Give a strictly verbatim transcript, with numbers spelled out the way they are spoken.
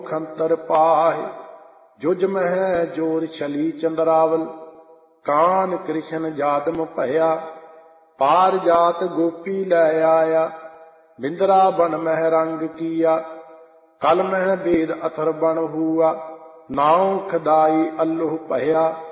खंतर पाहे। जुज मह जोर छली चंद्रावल, कान कृष्ण जादम भया। पार जात गोपी लै आया, बिंदरा बन मह रंग किया। कल मह वेद अथर बन हुआ, नाव खदाई अल्लुह भया।